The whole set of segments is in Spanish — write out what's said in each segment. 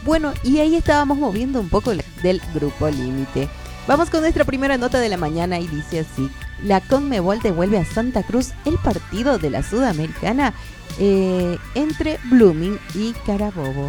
Bueno, y ahí estábamos moviendo un poco del grupo límite. Vamos con nuestra primera nota de la mañana y dice así: la Conmebol devuelve a Santa Cruz el partido de la Sudamericana entre Blooming y Carabobo.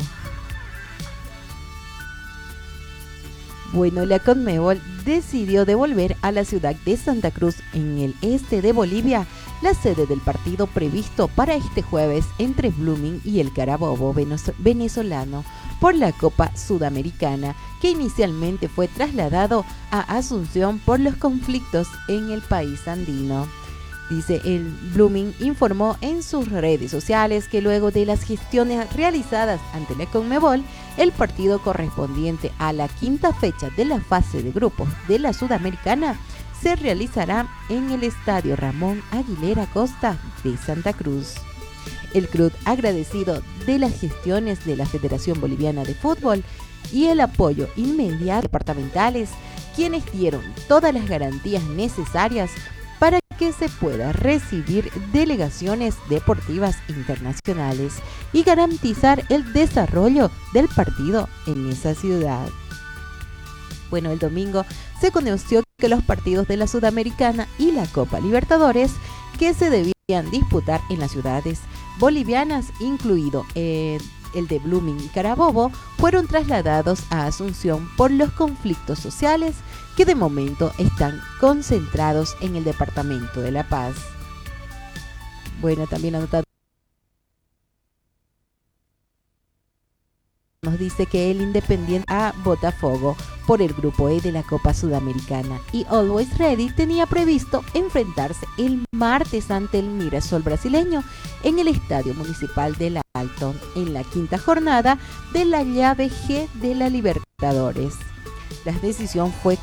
Bueno, la Conmebol decidió devolver a la ciudad de Santa Cruz, en el este de Bolivia, la sede del partido previsto para este jueves entre Blooming y el Carabobo venezolano por la Copa Sudamericana, que inicialmente fue trasladado a Asunción por los conflictos en el país andino. Dice, el Blooming informó en sus redes sociales que luego de las gestiones realizadas ante la Conmebol, el partido correspondiente a la quinta fecha de la fase de grupos de la Sudamericana se realizará en el Estadio Ramón Aguilera Costa de Santa Cruz. El club, agradecido de las gestiones de la Federación Boliviana de Fútbol y el apoyo inmediato departamentales, quienes dieron todas las garantías necesarias para que se pueda recibir delegaciones deportivas internacionales y garantizar el desarrollo del partido en esa ciudad. Bueno, el domingo se conoció que los partidos de la Sudamericana y la Copa Libertadores, que se debían disputar en las ciudades bolivianas, incluido el de Blooming y Carabobo, fueron trasladados a Asunción por los conflictos sociales que de momento están concentrados en el departamento de La Paz. Bueno, también la nota nos dice que el Independiente a Botafogo por el grupo E de la Copa Sudamericana, y Always Ready tenía previsto enfrentarse el martes ante el Mirassol brasileño en el Estadio Municipal de La Alton en la quinta jornada de la llave G de la Libertadores. La decisión fue